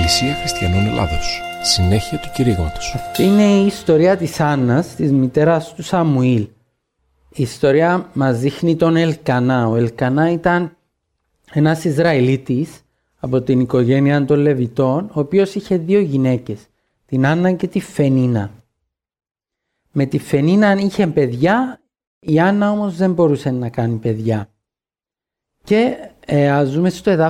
Εκκλησία Χριστιανών Ελλάδος. Συνέχεια του κηρύγματος. Αυτή είναι η ιστορία της Άννας, της μητέρας του Σαμουήλ. Η ιστορία μας δείχνει τον Ελκανά. Ο Ελκανά ήταν ένας Ισραηλίτης από την οικογένεια των Λεβιτών, ο οποίος είχε 2 γυναίκες, την Άννα και τη Φενίνα. Με τη Φενίνα είχε παιδιά, η Άννα όμως δεν μπορούσε να κάνει παιδιά. Και ας δούμε στο εδάφιο